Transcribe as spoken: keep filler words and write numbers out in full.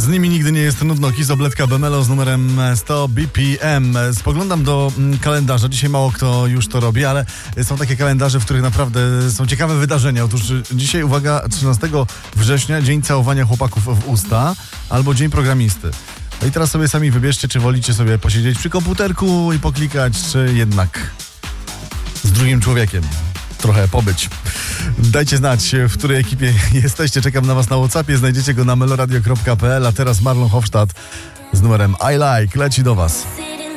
Z nimi nigdy nie jest nudno. Kizobletka Bemelo z numerem sto B P M. Spoglądam do kalendarza. Dzisiaj mało kto już to robi, ale są takie kalendarze, w których naprawdę są ciekawe wydarzenia. Otóż dzisiaj, uwaga, trzynastego września, dzień całowania chłopaków w usta albo dzień programisty. No i teraz sobie sami wybierzcie, czy wolicie sobie posiedzieć przy komputerku i poklikać, czy jednak z drugim człowiekiem trochę pobyć. Dajcie znać, w której ekipie jesteście. Czekam na was na WhatsAppie. Znajdziecie go na meloradio kropka p l. A teraz Marlon Hofstadt z numerem I Like leci do was.